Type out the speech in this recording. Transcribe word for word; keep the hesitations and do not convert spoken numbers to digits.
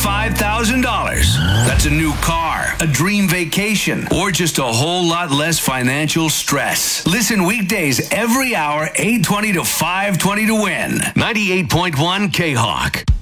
five thousand dollars. That's a new car, a dream vacation, or just a whole lot less financial stress. Listen weekdays every hour, eight twenty to five twenty to win. ninety-eight point one K-Hawk.